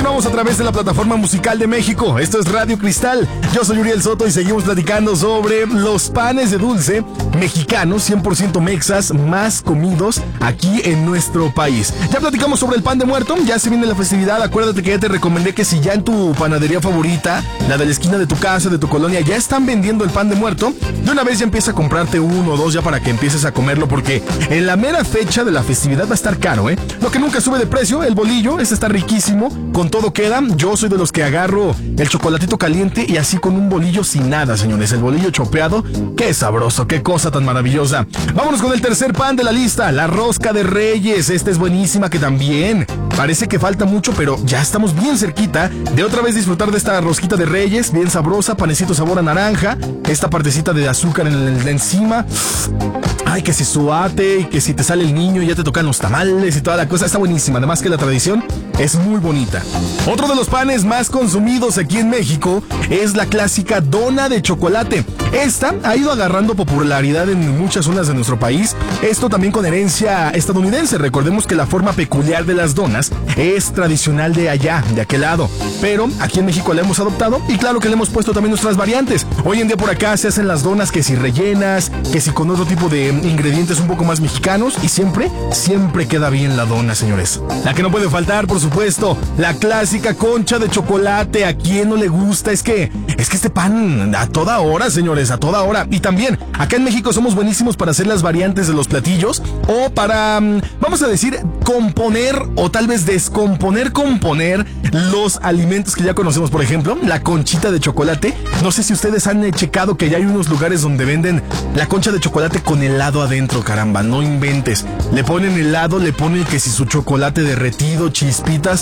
continuamos a través de la plataforma musical de México. Esto es Radio Cristal. Yo soy Uriel Soto y seguimos platicando sobre los panes de dulce mexicanos, 100% mexas, más comidos aquí en nuestro país. Ya platicamos sobre el pan de muerto, ya se viene la festividad. Acuérdate que ya te recomendé que si ya en tu panadería favorita, la de la esquina de tu casa, de tu colonia, ya están vendiendo el pan de muerto, de una vez ya empieza a comprarte uno o dos ya para que empieces a comerlo, porque en la mera fecha de la festividad va a estar caro, ¿eh? Lo que nunca sube de precio, el bolillo, este está riquísimo, con todo queda. Yo soy de los que agarro el chocolatito caliente y así con un bolillo sin nada, señores. El bolillo chopeado, qué sabroso, qué cosa tan maravillosa. Vámonos con el tercer pan de la lista, la rosca de Reyes. Esta es buenísima, que también parece que falta mucho, pero ya estamos bien cerquita de otra vez disfrutar de esta rosquita de Reyes, bien sabrosa, panecito sabor a naranja, esta partecita de azúcar encima. Ay, que si suate y que si te sale el niño y ya te tocan los tamales y toda la cosa, está buenísima. Además que la tradición es muy bonita. Otro de los panes más consumidos aquí en México es la clásica dona de chocolate. Esta ha ido agarrando popularidad en muchas zonas de nuestro país. Esto también con herencia estadounidense. Recordemos que la forma peculiar de las donas es tradicional de allá, de aquel lado. Pero aquí en México la hemos adoptado y claro que le hemos puesto también nuestras variantes. Hoy en día por acá se hacen las donas que si rellenas, que si con otro tipo de ingredientes un poco más mexicanos, y siempre queda bien la dona, señores. La que no puede faltar, por supuesto, la clásica concha de chocolate. ¿A quién no le gusta? Es que este pan a toda hora, señores, a toda hora. Y también acá en México somos buenísimos para hacer las variantes de los platillos o para, vamos a decir, componer o tal vez componer los alimentos que ya conocemos. Por ejemplo, la conchita de chocolate. No sé si ustedes han checado que ya hay unos lugares donde venden la concha de chocolate con helado adentro, caramba, no inventes. Le ponen helado, le ponen que si su chocolate derretido, chispitas,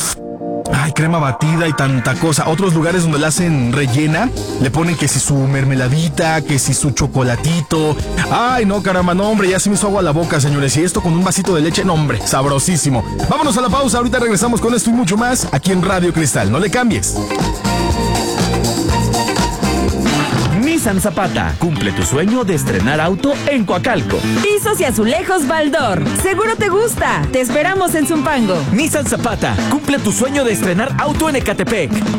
ay, crema batida y tanta cosa. Otros lugares donde la hacen rellena, le ponen que si su mermeladita, que si su chocolatito. Ay, no, caramba, no, hombre, ya se me hizo agua a la boca, señores. Y esto con un vasito de leche, no, hombre, sabrosísimo. Vámonos a la pausa, ahorita regresamos con esto y mucho más aquí en Radio Cristal. No le cambies. Nissan Zapata, cumple tu sueño de estrenar auto en Coacalco. Pisos y azulejos Baldor, seguro te gusta. Te esperamos en Zumpango. Nissan Zapata, cumple tu sueño de estrenar auto en Ecatepec.